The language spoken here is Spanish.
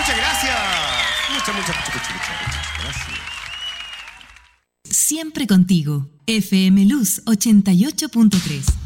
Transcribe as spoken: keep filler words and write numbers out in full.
Muchas gracias. Muchas, muchas, muchas, muchas, muchas gracias. Siempre contigo. F M Luz ochenta y ocho punto tres.